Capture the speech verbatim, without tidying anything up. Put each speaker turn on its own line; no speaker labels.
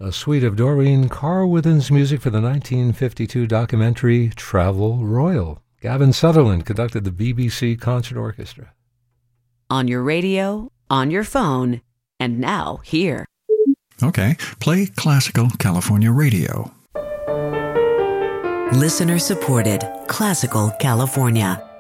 a suite of Doreen Carwithen's music for the nineteen fifty-two documentary Travel Royal. Gavin Sutherland conducted the B B C Concert Orchestra.
On your radio, on your phone, and now here.
Okay, play Classical California Radio.
Listener supported Classical California.